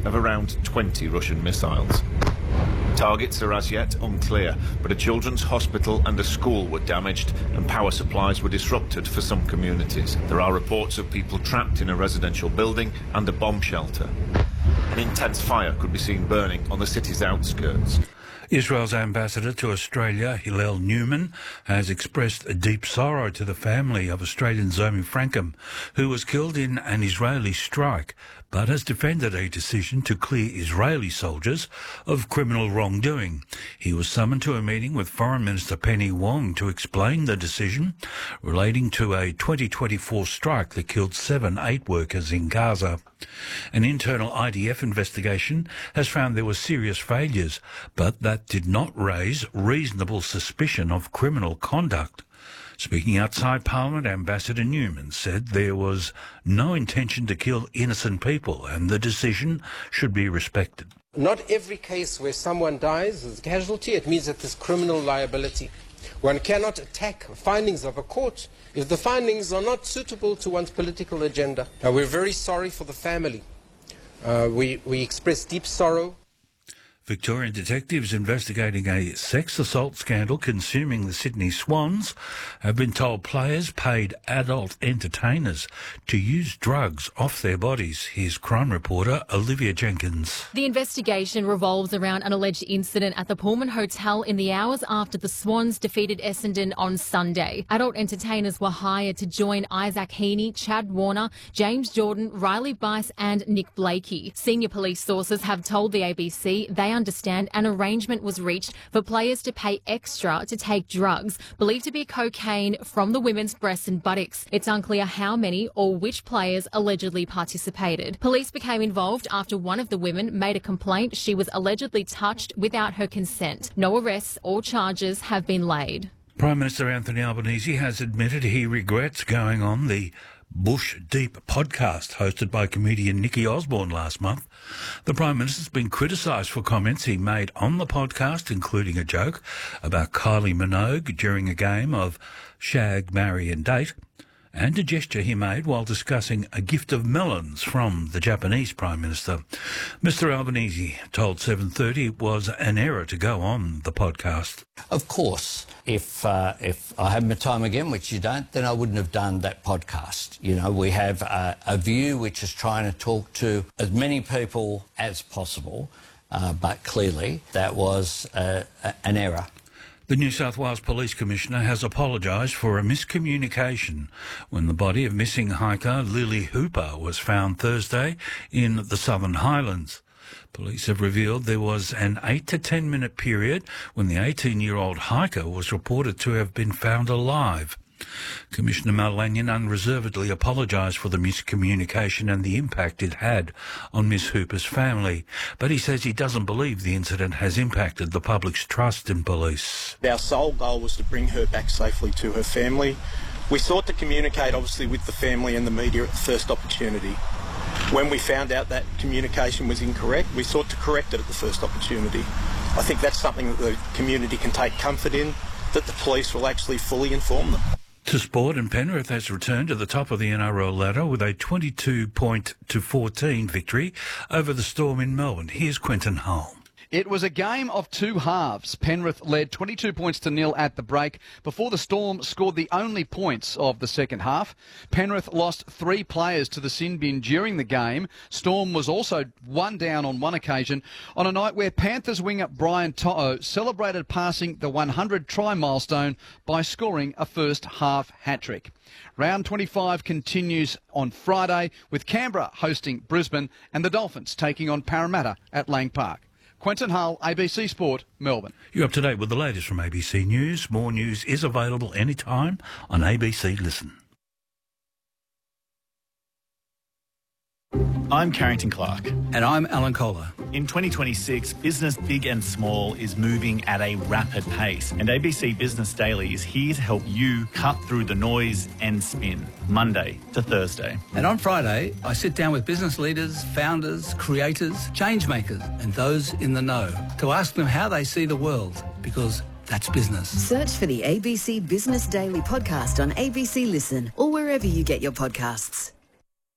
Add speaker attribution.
Speaker 1: of around 20 Russian missiles. Targets are as yet unclear, but a children's hospital and a school were damaged and power supplies were disrupted for some communities. There are reports of people trapped in a residential building and a bomb shelter. An intense fire could be seen burning on the city's outskirts.
Speaker 2: Israel's ambassador to Australia, Hillel Newman, has expressed a deep sorrow to the family of Australian Zomi Frankham, who was killed in an Israeli strike, but has defended a decision to clear Israeli soldiers of criminal wrongdoing. He was summoned to a meeting with Foreign Minister Penny Wong to explain the decision relating to a 2024 strike that killed 7 aid workers in Gaza. An internal IDF investigation has found there were serious failures, but that did not raise reasonable suspicion of criminal conduct. Speaking outside Parliament, Ambassador Newman said there was no intention to kill innocent people and the decision should be respected.
Speaker 3: Not every case where someone dies as a casualty, it means that there's criminal liability. One cannot attack findings of a court if the findings are not suitable to one's political agenda. Now, we're very sorry for the family. We express deep sorrow.
Speaker 2: Victorian detectives investigating a sex assault scandal consuming the Sydney Swans have been told players paid adult entertainers to use drugs off their bodies. Here's crime reporter Olivia Jenkins.
Speaker 4: The investigation revolves around an alleged incident at the Pullman Hotel in the hours after the Swans defeated Essendon on Sunday. Adult entertainers were hired to join Isaac Heaney, Chad Warner, James Jordan, Riley Bice and Nick Blakey. Senior police sources have told the ABC they understand an arrangement was reached for players to pay extra to take drugs believed to be cocaine from the women's breasts and buttocks. It's unclear how many or which players allegedly participated. Police became involved after one of the women made a complaint she was allegedly touched without her consent. No arrests or charges have been laid.
Speaker 2: Prime Minister Anthony Albanese has admitted he regrets going on the Bush Deep podcast hosted by comedian Nikki Osborne last month. The Prime Minister's been criticised for comments he made on the podcast, including a joke about Kylie Minogue during a game of Shag, Marry and Date, and a gesture he made while discussing a gift of melons from the Japanese Prime Minister. Mr Albanese told 7:30 it was an error to go on the podcast.
Speaker 5: Of course, if I had my time again, which you don't, then I wouldn't have done that podcast. You know, we have a view which is trying to talk to as many people as possible, but clearly that was an error.
Speaker 2: The New South Wales Police Commissioner has apologised for a miscommunication when the body of missing hiker Lily Hooper was found Thursday in the Southern Highlands. Police have revealed there was an 8 to 10 minute period when the 18-year-old hiker was reported to have been found alive. Commissioner Mal Lanyon unreservedly apologised for the miscommunication and the impact it had on Miss Hooper's family, but he says he doesn't believe the incident has impacted the public's trust in police.
Speaker 6: Our sole goal was to bring her back safely to her family. We sought to communicate, obviously, with the family and the media at the first opportunity. When we found out that communication was incorrect, we sought to correct it at the first opportunity. I think that's something that the community can take comfort in, that the police will actually fully inform them.
Speaker 2: To sport, and Penrith has returned to the top of the NRL ladder with a 22-14 victory over the Storm in Melbourne. Here's Quentin Hull.
Speaker 7: It was a game of two halves. Penrith led 22 points to nil at the break before the Storm scored the only points of the second half. Penrith lost 3 players to the sin bin during the game. Storm was also one down on one occasion on a night where Panthers winger Brian To'o celebrated passing the 100 try milestone by scoring a first half hat-trick. Round 25 continues on Friday with Canberra hosting Brisbane and the Dolphins taking on Parramatta at Lang Park. Quentin Hull, ABC Sport, Melbourne.
Speaker 2: You're up to date with the latest from ABC News. More news is available anytime on ABC Listen.
Speaker 8: I'm Carrington Clark.
Speaker 9: And I'm Alan Kohler.
Speaker 8: In 2026, business big and small is moving at a rapid pace, and ABC Business Daily is here to help you cut through the noise and spin, Monday to Thursday.
Speaker 9: And on Friday, I sit down with business leaders, founders, creators, change makers, and those in the know to ask them how they see the world, because that's business.
Speaker 10: Search for the ABC Business Daily podcast on ABC Listen or wherever you get your podcasts.